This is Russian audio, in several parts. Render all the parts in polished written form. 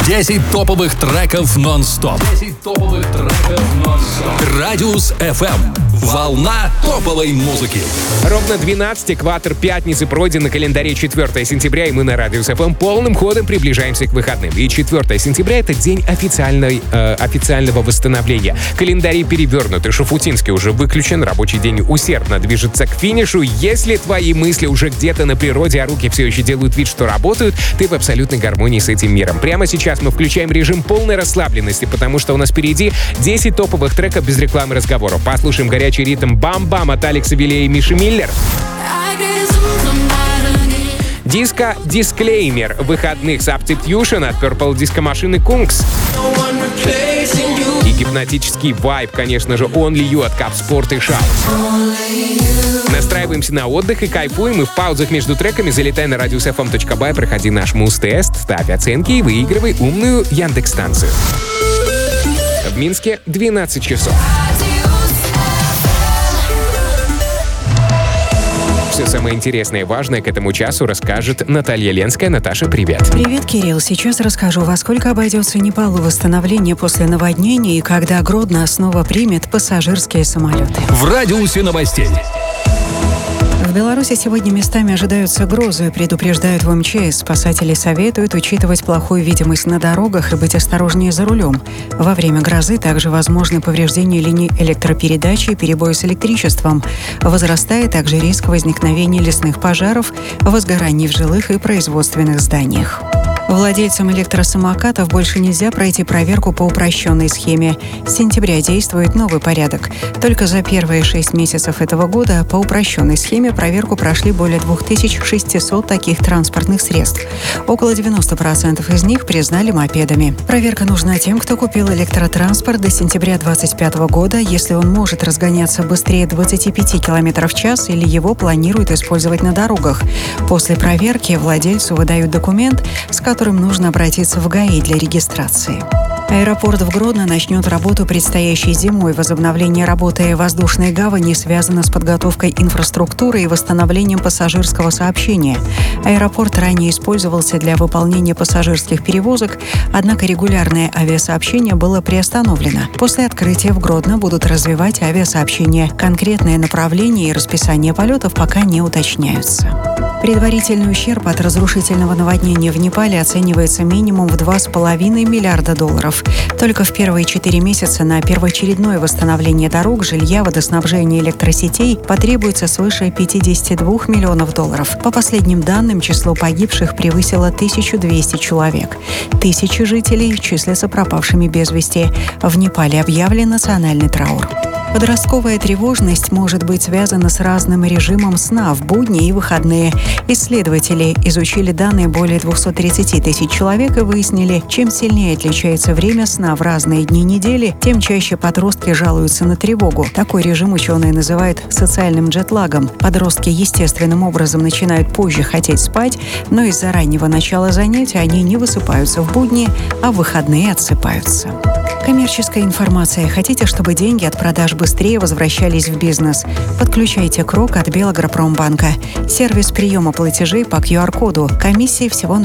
10 топовых треков нон-стоп. Радиус FM. Волна топовой музыки. Ровно 12 экватор пятницы пройден на календаре 4 сентября, и мы на Радиус FM полным ходом приближаемся к выходным. И 4 сентября — это день официального восстановления. Календари перевернуты, Шуфутинский уже выключен, рабочий день усердно движется к финишу. Если твои мысли уже где-то на природе, а руки все еще делают вид, что работают, ты в абсолютной гармонии с этим миром. Прямо сейчас мы включаем режим полной расслабленности, потому что у нас впереди 10 топовых треков без рекламы и разговоров. Послушаем горячий ритм «Бам-бам» от Алекса Вилея и Миши Миллер. Диско «Дисклеймер» выходных Substitution от Purple Disco машины Kungs. И гипнотический вайб, конечно же, Only You от Cup Sport и Shout. Настраиваемся на отдых и кайфуем, и в паузах между треками залетай на radiusfm.by, проходи наш муз-тест, ставь оценки и выигрывай умную Яндекс-станцию. В Минске 12 часов. Все самое интересное и важное к этому часу расскажет Наталья Ленская. Наташа, привет. Привет, Кирилл. Сейчас расскажу, во сколько обойдется Непалу восстановление после наводнения и когда Гродно снова примет пассажирские самолеты. В радиусе новостей. В Беларуси сегодня местами ожидаются грозы, предупреждают в МЧС. Спасатели советуют учитывать плохую видимость на дорогах и быть осторожнее за рулем. Во время грозы также возможны повреждения линий электропередачи и перебои с электричеством. Возрастает также риск возникновения лесных пожаров, возгораний в жилых и производственных зданиях. Владельцам электросамокатов больше нельзя пройти проверку по упрощенной схеме. С сентября действует новый порядок. Только за первые 6 месяцев этого года по упрощенной схеме проверку прошли более 2600 таких транспортных средств. Около 90% из них признали мопедами. Проверка нужна тем, кто купил электротранспорт до сентября 2025 года, если он может разгоняться быстрее 25 км в час или его планируют использовать на дорогах. После проверки владельцу выдают документ, с которым нужно обратиться в ГАИ для регистрации. Аэропорт в Гродно начнет работу предстоящей зимой. Возобновление работы воздушной гавани связано с подготовкой инфраструктуры и восстановлением пассажирского сообщения. Аэропорт ранее использовался для выполнения пассажирских перевозок, однако регулярное авиасообщение было приостановлено. После открытия в Гродно будут развивать авиасообщение. Конкретное направление и расписание полетов пока не уточняются. Предварительный ущерб от разрушительного наводнения в Непале оценивается минимум в $2,5 миллиарда. Только в первые 4 месяца на первоочередное восстановление дорог, жилья, водоснабжения, электросетей потребуется свыше $52 миллионов. По последним данным, число погибших превысило 1200 человек. Тысячи жителей числятся пропавшими без вести. В Непале объявлен национальный траур. Подростковая тревожность может быть связана с разным режимом сна в будни и выходные. Исследователи изучили данные более 230 тысяч человек и выяснили, чем сильнее отличается время сна в разные дни недели, тем чаще подростки жалуются на тревогу. Такой режим ученые называют социальным джетлагом. Подростки естественным образом начинают позже хотеть спать, но из-за раннего начала занятий они не высыпаются в будни, а в выходные отсыпаются. Коммерческая информация. Хотите, чтобы деньги от продаж быстрее возвращались в бизнес? Подключайте Крок от Белагропромбанка. Сервис приема платежей по QR-коду. Комиссии всего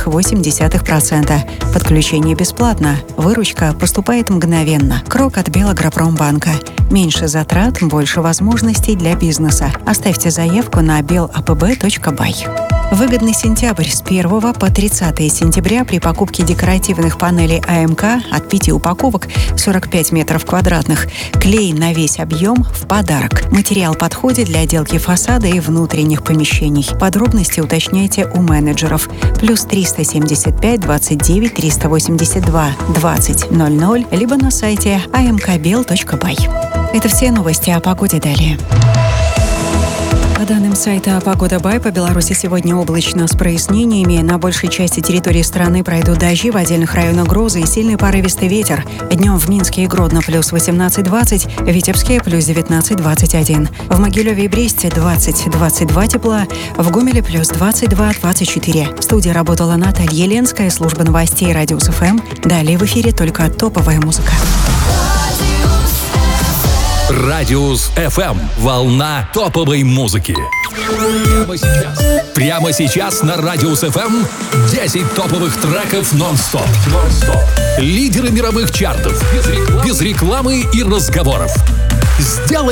0,8%. Подключение бесплатно. Выручка поступает мгновенно. Крок от Белагропромбанка. Меньше затрат, больше возможностей для бизнеса. Оставьте заявку на belapb.by. Выгодный сентябрь с 1 по 30 сентября при покупке декоративных панелей АМК от 5 упаковок 45 метров квадратных. Клей на весь объем в подарок. Материал подходит для отделки фасада и внутренних помещений. Подробности уточняйте у менеджеров. Плюс 375 29 382 20 00 либо на сайте amkbel.by. Это все новости о погоде далее. По данным сайта «Погода.бай», по Беларуси сегодня облачно с прояснениями. На большей части территории страны пройдут дожди, в отдельных районах грозы и сильный порывистый ветер. Днем в Минске и Гродно плюс 18-20, в Витебске плюс 19-21. В Могилеве и Бресте 20-22 тепла, в Гомеле плюс 22-24. В студии работала Наталья Ленская, служба новостей Радиус ФМ. Далее в эфире только топовая музыка. Радиус FM. Волна топовой музыки. Прямо сейчас на Радиус FM 10 топовых треков нон-стоп. Лидеры мировых чартов. Без рекламы и разговоров. Сделай